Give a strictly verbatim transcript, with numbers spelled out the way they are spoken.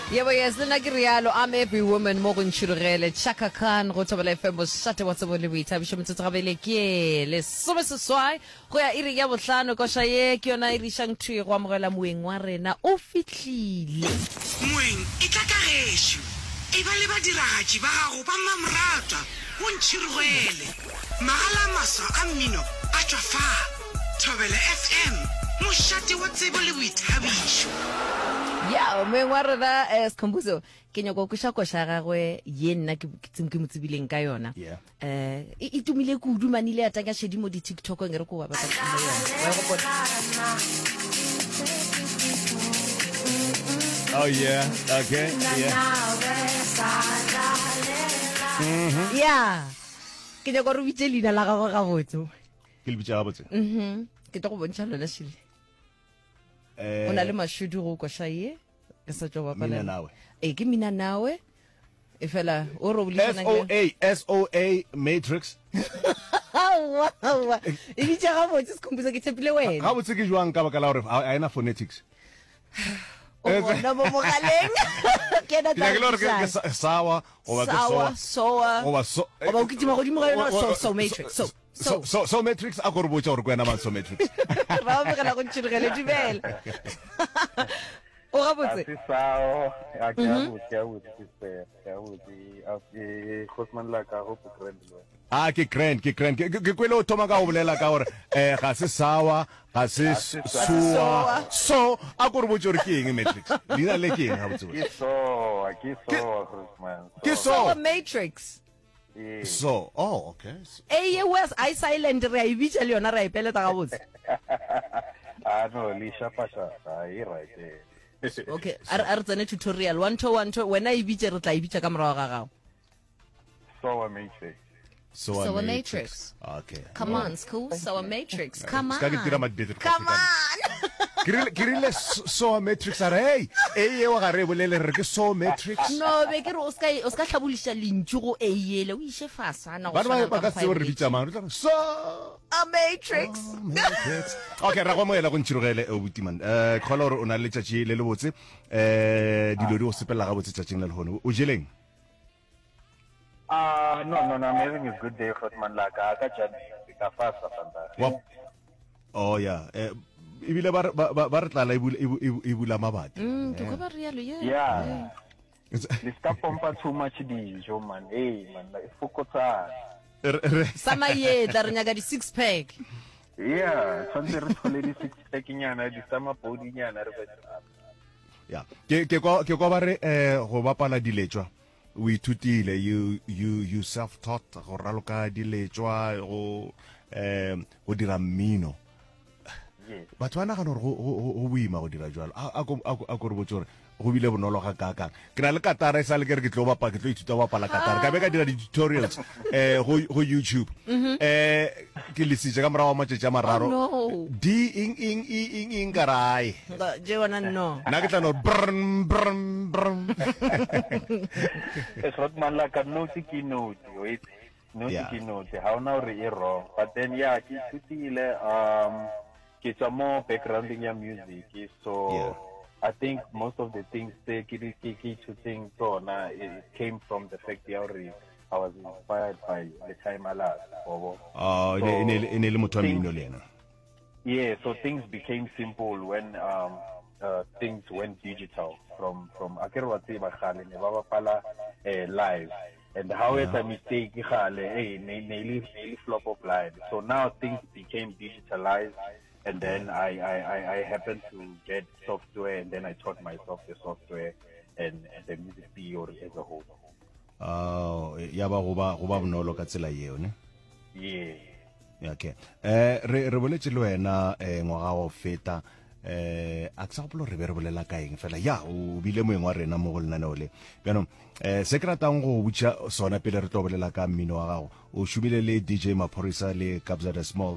Yebo yes lena ke rialo I'm every woman mo go ntshirogele Chaka Khan go tshobela F M mo shate wa tsebo le boithabišo motse gabele ke le some seswai go ya iri ya bohlano ko shaye ke yona iri shang thwe go amogela moeng wa rena o fitlhile moeng e tla ka gesho e ba le ba diragatši ba gago ba mamrata go ntshirogele magala masa a mmino a tšwa fa Thobela F M mo shate wa tsebo le boithabišo. ya moeng wa rena eh Skhumbuzo ke nyako go sha kosha gagwe ye nna ke ke motsebileng ka yona eh e tumile ku dumanile ya taka shedi mo di TikTok ngere go ba ba ka yona wa go bona. Oh yeah, okay, yeah. Mhm. Yeah. Ke nyako re bitse lina la gago ga botso. Ke le bitse ga botse. Mhm. Ke tlo go bontsha lona shile. Eh. Ona le mashudu go kwa shaye. Ke sa tlo bapala. Mina nawe. Eh ke mina nawe. E fela o ro buli S O A S O A Matrix. Wa wa. E bitse ga botse Skhumbuzo ke tshepile wena. Ga botse ke jwang ka baka la hore a ena phonetics. O bona mo mogaleng. Ke na Ke le ke sawa o ba ke sawa sowa. sowa. O ba so. O ba ukitima go dimo ga yona so so Matrix. So So so so Matrix a go re botsa gore kwena man so Matrix. Ba ba kana go ntshirigele dibela. O ga botse. Asisao ya ke a botse ya botse se ya botse a ke khosman la ka go grand lo. Ah ke grand ke grand ke ke kwele o thoma ka go bolela ka gore eh ga se sawa ga se suwa so a go re botsa gore ke eng Matrix dina le ke eng ga botse. Ke so ke so khosman. Ke so So Matrix. So, oh, okay. Eh, was I silent re I bitsa le yona re I peleta ga botse. Ah no, li shapa shapa, I right there. Okay, ar ar tsene tutorial one to one to when I bitsa re tla I bitsa ka morago ga gago. So a matrix. So, So a Matrix. Okay. Come on, school. So a Matrix. Come on. Ska ke tira madbete. Come on. Kirile kirile so a Matrix are hey, eh wa ga re bolele re ke so Matrix. No, be ke re o ska o ska tlhabulisha lintšu go eyele o ishe fasa na go. Ba ba ka se re bitsa mang so a Matrix. Matrix. Okay, ra go mo ela go ntshirogele o butiman. Eh khola re o na le tšatši le le botse eh dilo di o sepela ga botse tšatšing le le gone. O jeleng? Ah, no, no, no, I'm having a good day, khosman la ka ka jani ka fasa fanta. Oh yeah. Eh ibile ba ba re tla la ibula mabati. Mm, ke go ba rialo yeah. Yeah. Li ska pompa too much dijo man. Hey man, la fokotsa. Sama ye tla re nyaga di six pack. Yeah, tshwantse re thole di six pack nyana di sama body nyana re betsa. Yeah. Ke ke go ke go ba re eh go bapala diletswa. We tutile you you you self taught go raloka diletswa go eh go dira mmino. Batho bana ga no go go buima go dira jwalo a go a go re botse gore go bile bonolo ga ka ka ke na le katara sa le ke re ke tlo bapa ke tlo ithuta ba pala katara ka be ka dira di tutorials eh go go YouTube eh ke lisitse ka morago matšatši a mararo di ing ing ing ing karai je wana no na ke tla no brn brn brn es rot man la ka no tiki no wait no tiki no how now re wrong but then yeah ke tutile um it's a more backgrounding your music so yeah. I think most of the things they key to things so now it came from the fact that I was inspired by the time I last oh in in le motho mmino lena yeah so things became simple when um uh, things went digital from from akere wa tseba gale ne ba bapala live and how it's a mistake gale hey ne ne ne flop of live so now things became digitalized. And then I, I, I happened to get software, and then I taught myself the software and, and the music theory as a whole. Oh, ya ba go ba go ba bonolo ka tsela yeo ne? Yeah. Okay. Eh re re boletse le wena eh ngwaga go feta eh a tsa go re be re bolela ka eng fela ya o bile moeng wa rena mo go lena le bjano eh se kratang go butša sona pele re tlo bolela ka mmino wa gago o shumile le D J Maphorisa le Kabza the Small